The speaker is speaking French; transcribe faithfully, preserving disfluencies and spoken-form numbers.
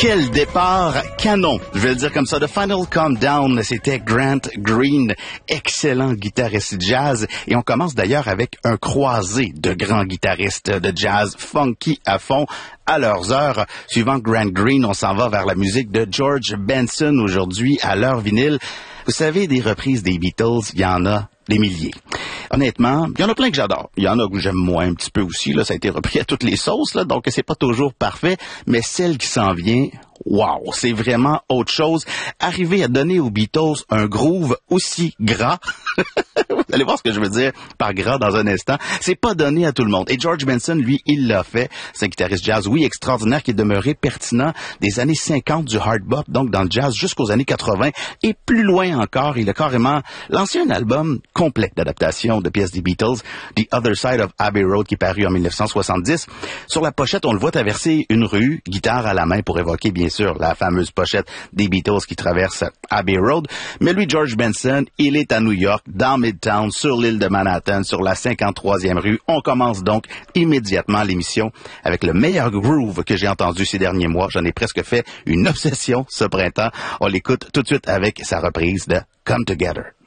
Quel départ canon, je vais le dire comme ça. The Final Countdown, c'était Grant Green, excellent guitariste jazz. Et on commence d'ailleurs avec un croisé de grands guitaristes de jazz funky à fond à leurs heures. Suivant Grant Green, on s'en va vers la musique de George Benson aujourd'hui à l'heure vinyle. Vous savez, des reprises des Beatles, il y en a des milliers. Honnêtement, il y en a plein que j'adore. Il y en a que j'aime moins un petit peu aussi. Là, ça a été repris à toutes les sauces, là, donc c'est pas toujours parfait. Mais celle qui s'en vient, wow, c'est vraiment autre chose. Arriver à donner aux Beatles un groove aussi gras, vous allez voir ce que je veux dire par gras dans un instant, c'est pas donné à tout le monde. Et George Benson, lui, il l'a fait. C'est un guitariste jazz, oui, extraordinaire, qui est demeuré pertinent des années cinquante du hard bop, donc dans le jazz jusqu'aux années quatre-vingts. Et plus loin encore, il a carrément lancé un album complet d'adaptation de pièces des Beatles, The Other Side of Abbey Road, qui est paru en dix-neuf cent soixante-dix. Sur la pochette, on le voit traverser une rue, guitare à la main, pour évoquer, bien sûr, la fameuse pochette des Beatles qui traverse Abbey Road. Mais lui, George Benson, il est à New York, dans Midtown, sur l'île de Manhattan, sur la cinquante-troisième rue. On commence donc immédiatement l'émission avec le meilleur groove que j'ai entendu ces derniers mois. J'en ai presque fait une obsession ce printemps. On l'écoute tout de suite avec sa reprise de Come Together.